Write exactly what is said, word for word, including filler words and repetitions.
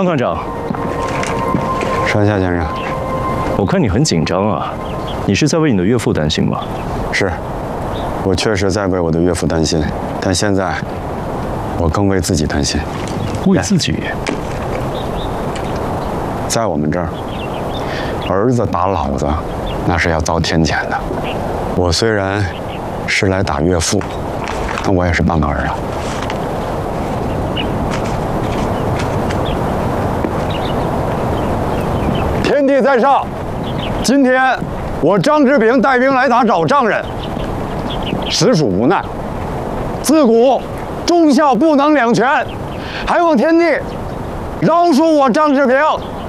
张团长， 山下先生， 我看你很紧张啊，你是在为你的岳父担心吗？ 是，我确实在为我的岳父担心，但现在我更为自己担心。 为自己？ 在我们这儿，儿子打老子，那是要遭天谴的。我虽然是来打岳父，但我也是半个儿啊。天帝在上，今天我张志炳带兵来打找丈人，实属无奈。自古忠孝不能两全，还望天帝饶恕我张志炳。